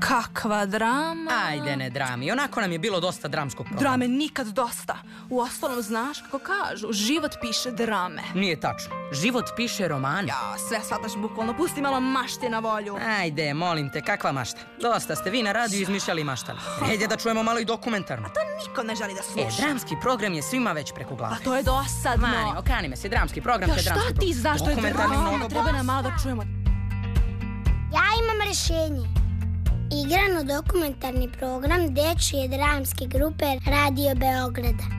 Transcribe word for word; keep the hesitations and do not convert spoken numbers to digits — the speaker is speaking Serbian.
Kakva drama? Ajde, ne drami. Onako nam je bilo dosta dramskog programa. Drame nikad dosta. U ostalom, znaš kako kažu, život piše drame. Nije tačno. Život piše romane. Ja, sve shvataš bukvalno. Pusti malo mašte na volju. Ajde, molim te, kakva mašta? Dosta ste vi na radiju izmišljali i maštali. Ajde da čujemo malo i dokumentarno. A to niko ne želi da sluša. E, dramski program je svima već preko glave. A to je dosadno. Mani, okani me se, dramski program, ja, te dramski program. Ja, šta ti znaš što je drama? Treba nam malo da čujemo. Ja imam rešenje. Igrano dokumentarni program dečije dramske grupe Radio Beograda.